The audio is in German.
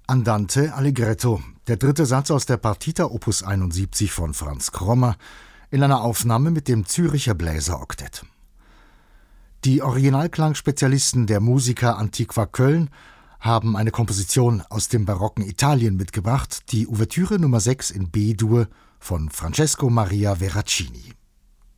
Andante Allegretto, der dritte Satz aus der Partita Opus 71 von Franz Krommer, in einer Aufnahme mit dem Zürcher Bläseroktett. Die Originalklangspezialisten der Musica Antiqua Köln haben eine Komposition aus dem barocken Italien mitgebracht, die Ouvertüre Nummer 6 in B-Dur von Francesco Maria Veracini.